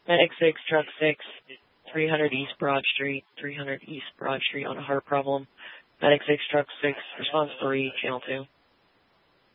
Medic 6, Truck 6, 300 East Broad Street, on a heart problem. Medic 6, Truck 6, response 3, Channel 2.